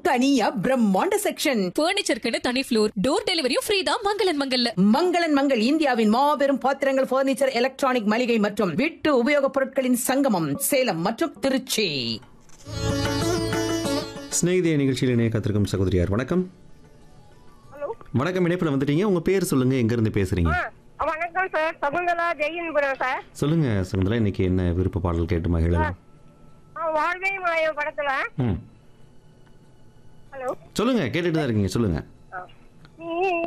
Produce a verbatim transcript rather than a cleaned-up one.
தனியா பிரம்மாண்ட செக்ஷன். பர்னிச்சருக்குன்னு தனி ஃப்ளோர், டோர் டெலிவரியும் ஃப்ரீ தான் மங்களன் மங்கல்ல. மங்களன் மங்கள் இந்தியாவின் மாபெரும் பாத்திரங்கள், பர்னிச்சர், எலக்ட்ரானிக் மளிகை மற்றும் வீட்டு உபயோகப் பொருட்களின் சங்கமம், சேலம் மற்றும் திருச்சி. ஸ்நேகிதிய நிகழ்ச்சியில் இணைய காத்திருக்கும் சகோதரியார் வணக்கம். வணக்கம், இணைப்பில் வந்துட்டீங்க. உங்க பேர் சொல்லுங்க, எங்க இருந்து பேசுறீங்க? வணக்கம் சார், சகுந்தலா ஜெயின்புரம் சார். சொல்லுங்க சகுந்தலா, இன்னைக்கு என்ன விருப்ப பாடல் கேட்டு மகிழலாம்? வாழ்வே மாயம் படத்துல. ம் ஹலோ, சொல்லுங்க, கேட்டுட்டு தான் இருக்கீங்க, சொல்லுங்க. நீ